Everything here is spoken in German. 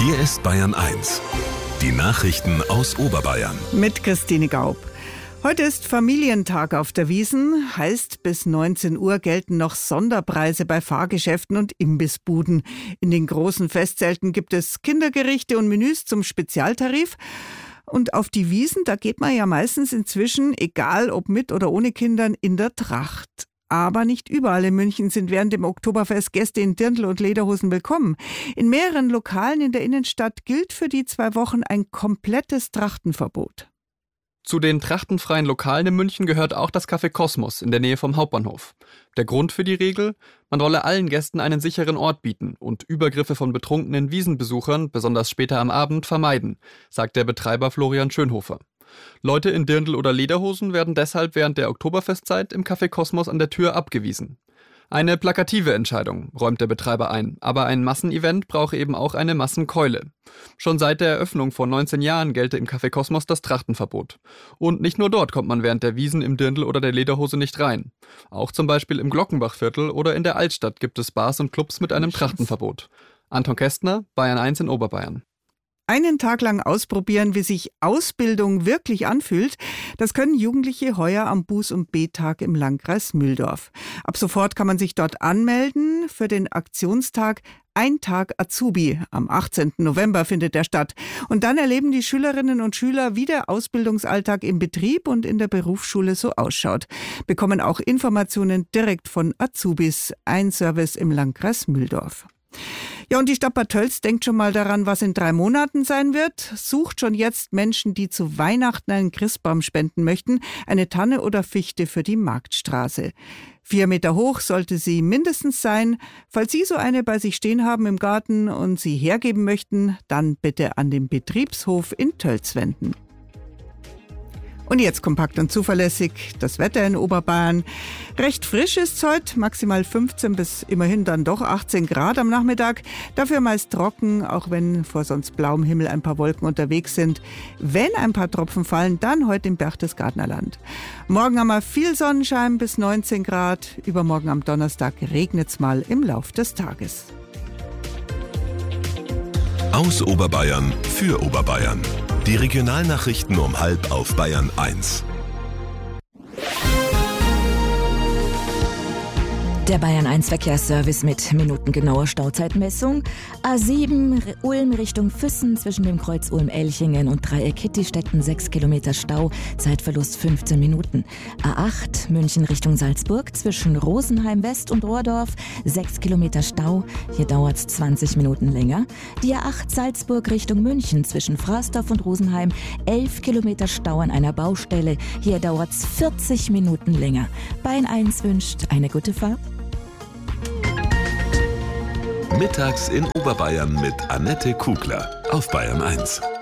Hier ist Bayern 1. Die Nachrichten aus Oberbayern. Mit Christine Gaub. Heute ist Familientag auf der Wiesn. Heißt, bis 19 Uhr gelten noch Sonderpreise bei Fahrgeschäften und Imbissbuden. In den großen Festzelten gibt es Kindergerichte und Menüs zum Spezialtarif. Und auf die Wiesn, da geht man ja meistens inzwischen, egal ob mit oder ohne Kindern, in der Tracht. Aber nicht überall in München sind während dem Oktoberfest Gäste in Dirndl und Lederhosen willkommen. In mehreren Lokalen in der Innenstadt gilt für die 2 Wochen ein komplettes Trachtenverbot. Zu den trachtenfreien Lokalen in München gehört auch das Café Kosmos in der Nähe vom Hauptbahnhof. Der Grund für die Regel? Man wolle allen Gästen einen sicheren Ort bieten und Übergriffe von betrunkenen Wiesenbesuchern, besonders später am Abend, vermeiden, sagt der Betreiber Florian Schönhofer. Leute in Dirndl oder Lederhosen werden deshalb während der Oktoberfestzeit im Café Kosmos an der Tür abgewiesen. Eine plakative Entscheidung, räumt der Betreiber ein, aber ein Massenevent brauche eben auch eine Massenkeule. Schon seit der Eröffnung vor 19 Jahren gelte im Café Kosmos das Trachtenverbot. Und nicht nur dort kommt man während der Wiesn im Dirndl oder der Lederhose nicht rein. Auch zum Beispiel im Glockenbachviertel oder in der Altstadt gibt es Bars und Clubs mit einem Trachtenverbot. Anton Kästner, Bayern 1 in Oberbayern. Einen Tag lang ausprobieren, wie sich Ausbildung wirklich anfühlt, das können Jugendliche heuer am Buß- und B-Tag im Landkreis Mühldorf. Ab sofort kann man sich dort anmelden für den Aktionstag Ein Tag Azubi. Am 18. November findet der statt. Und dann erleben die Schülerinnen und Schüler, wie der Ausbildungsalltag im Betrieb und in der Berufsschule so ausschaut. Bekommen auch Informationen direkt von Azubis. Ein Service im Landkreis Mühldorf. Ja, und die Stadt Bad Tölz denkt schon mal daran, was in 3 Monaten sein wird. Sucht schon jetzt Menschen, die zu Weihnachten einen Christbaum spenden möchten. Eine Tanne oder Fichte für die Marktstraße. 4 Meter hoch sollte sie mindestens sein. Falls Sie so eine bei sich stehen haben im Garten und sie hergeben möchten, dann bitte an den Betriebshof in Tölz wenden. Und jetzt kompakt und zuverlässig das Wetter in Oberbayern. Recht frisch ist es heute, maximal 15 bis immerhin dann doch 18 Grad am Nachmittag. Dafür meist trocken, auch wenn vor sonst blauem Himmel ein paar Wolken unterwegs sind. Wenn ein paar Tropfen fallen, dann heute im Berchtesgadener Land. Morgen haben wir viel Sonnenschein bis 19 Grad. Übermorgen am Donnerstag regnet es mal im Lauf des Tages. Aus Oberbayern für Oberbayern. Die Regionalnachrichten um 12:30 auf Bayern 1. Der Bayern 1 Verkehrsservice mit minutengenauer Stauzeitmessung. A7 Ulm Richtung Füssen zwischen dem Kreuz Ulm-Elchingen und Dreieck Kittistetten 6 Kilometer Stau, Zeitverlust 15 Minuten. A8 München Richtung Salzburg zwischen Rosenheim West und Rohrdorf 6 Kilometer Stau, hier dauert es 20 Minuten länger. Die A8 Salzburg Richtung München zwischen Fraßdorf und Rosenheim 11 Kilometer Stau an einer Baustelle, hier dauert es 40 Minuten länger. Bayern 1 wünscht eine gute Fahrt. Mittags in Oberbayern mit Annette Kugler auf Bayern 1.